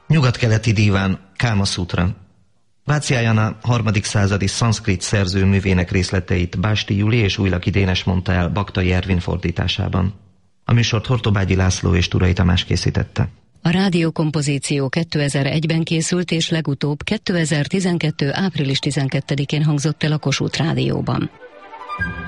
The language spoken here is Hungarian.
Nyugat-keleti díván, Káma Szutra. Váciájana 3. századi szanszkrit szerző művének részleteit Básti Juli és Újlaki Dénes mondta el Baktai Ervin fordításában. A műsort Hortobágyi László és Turai Tamás készítette. A rádiókompozíció 2001-ben készült, és legutóbb 2012. április 12-én hangzott el a Kossuth Rádióban.